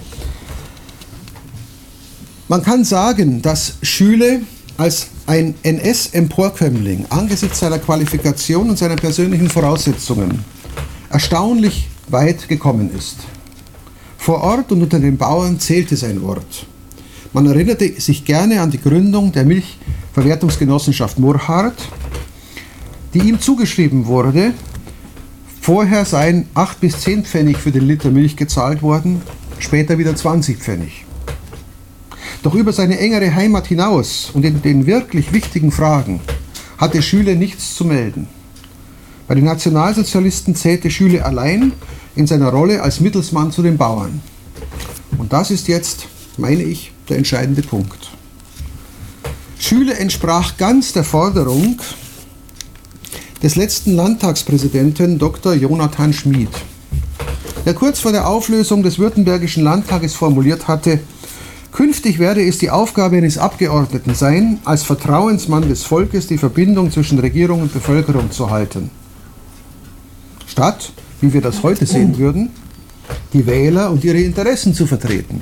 Man kann sagen, dass Schüle als ein N S-Emporkömmling angesichts seiner Qualifikation und seiner persönlichen Voraussetzungen erstaunlich weit gekommen ist. Vor Ort und unter den Bauern zählte sein Wort. Man erinnerte sich gerne an die Gründung der Milchverwertungsgenossenschaft Murrhardt, die ihm zugeschrieben wurde. Vorher seien acht bis zehn Pfennig für den Liter Milch gezahlt worden, später wieder zwanzig Pfennig. Doch über seine engere Heimat hinaus und in den wirklich wichtigen Fragen hatte Schüle nichts zu melden. Bei den Nationalsozialisten zählte Schüle allein in seiner Rolle als Mittelsmann zu den Bauern. Und das ist jetzt, meine ich, der entscheidende Punkt. Schüle entsprach ganz der Forderung des letzten Landtagspräsidenten Doktor Jonathan Schmid, der kurz vor der Auflösung des Württembergischen Landtages formuliert hatte, künftig werde es die Aufgabe eines Abgeordneten sein, als Vertrauensmann des Volkes die Verbindung zwischen Regierung und Bevölkerung zu halten. Statt, wie wir das heute sehen würden, die Wähler und ihre Interessen zu vertreten.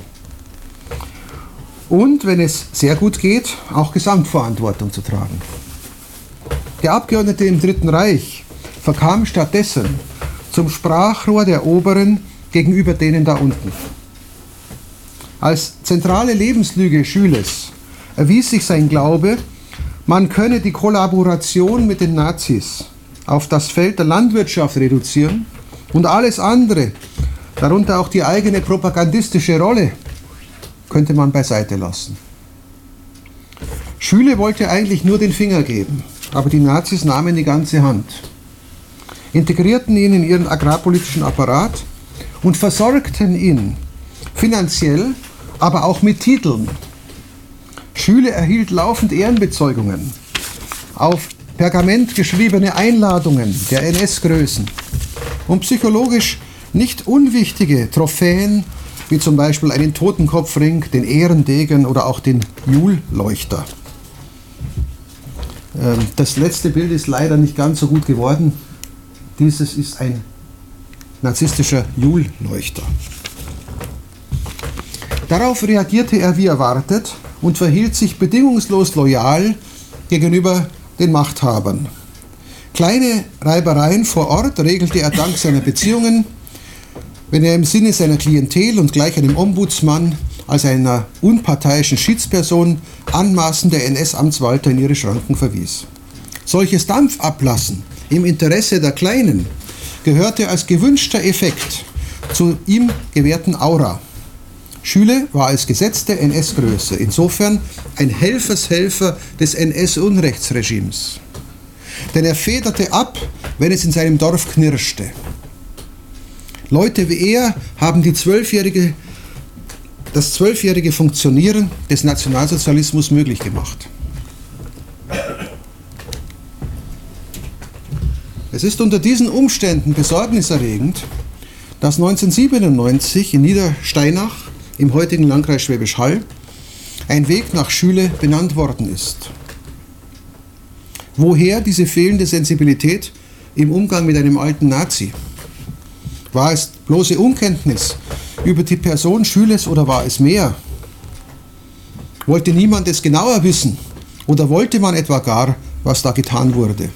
Und, wenn es sehr gut geht, auch Gesamtverantwortung zu tragen. Der Abgeordnete im Dritten Reich verkam stattdessen zum Sprachrohr der Oberen gegenüber denen da unten. Als zentrale Lebenslüge Schüles erwies sich sein Glaube, man könne die Kollaboration mit den Nazis auf das Feld der Landwirtschaft reduzieren und alles andere, darunter auch die eigene propagandistische Rolle, könnte man beiseite lassen. Schüle wollte eigentlich nur den Finger geben, aber die Nazis nahmen die ganze Hand, integrierten ihn in ihren agrarpolitischen Apparat und versorgten ihn finanziell, aber auch mit Titeln. Schüle erhielt laufend Ehrenbezeugungen, auf Pergament geschriebene Einladungen der N S-Größen und psychologisch nicht unwichtige Trophäen, wie zum Beispiel einen Totenkopfring, den Ehrendegen oder auch den Jul-Leuchter. Das letzte Bild ist leider nicht ganz so gut geworden. Dieses ist ein narzisstischer Jul-Leuchter. Darauf reagierte er wie erwartet und verhielt sich bedingungslos loyal gegenüber den Machthabern. Kleine Reibereien vor Ort regelte er dank seiner Beziehungen, wenn er im Sinne seiner Klientel und gleich einem Ombudsmann als einer unparteiischen Schiedsperson anmaßende N S-Amtswalter in ihre Schranken verwies. Solches Dampfablassen im Interesse der Kleinen gehörte als gewünschter Effekt zu ihm gewährten Aura. Schüle war als gesetzte N S-Größe, insofern ein Helfershelfer des N S-Unrechtsregimes. Denn er federte ab, wenn es in seinem Dorf knirschte. Leute wie er haben die zwölfjährige, das zwölfjährige Funktionieren des Nationalsozialismus möglich gemacht. Es ist unter diesen Umständen besorgniserregend, dass neunzehnhundertsiebenundneunzig in Niedersteinach im heutigen Landkreis Schwäbisch Hall ein Weg nach Schüle benannt worden ist. Woher diese fehlende Sensibilität im Umgang mit einem alten Nazi? War es bloße Unkenntnis über die Person Schüles oder war es mehr? Wollte niemand es genauer wissen oder wollte man etwa gar, was da getan wurde?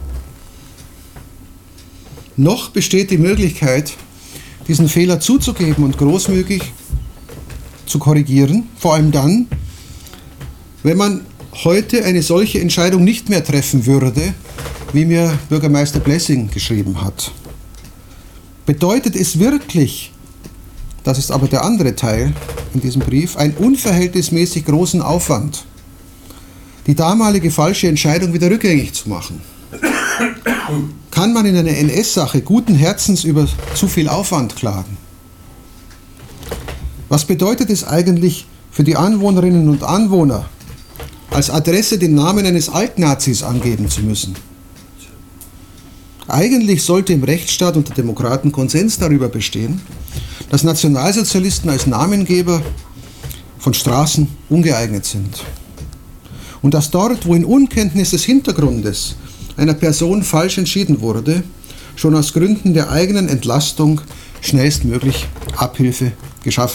Noch besteht die Möglichkeit, diesen Fehler zuzugeben und großmügig zu korrigieren, vor allem dann, wenn man heute eine solche Entscheidung nicht mehr treffen würde, wie mir Bürgermeister Blessing geschrieben hat. Bedeutet es wirklich, das ist aber der andere Teil in diesem Brief, einen unverhältnismäßig großen Aufwand, die damalige falsche Entscheidung wieder rückgängig zu machen? Kann man in einer N S-Sache guten Herzens über zu viel Aufwand klagen? Was bedeutet es eigentlich für die Anwohnerinnen und Anwohner, als Adresse den Namen eines Altnazis angeben zu müssen? Eigentlich sollte im Rechtsstaat unter Demokraten Konsens darüber bestehen, dass Nationalsozialisten als Namengeber von Straßen ungeeignet sind. Und dass dort, wo in Unkenntnis des Hintergrundes einer Person falsch entschieden wurde, schon aus Gründen der eigenen Entlastung schnellstmöglich Abhilfe geschaffen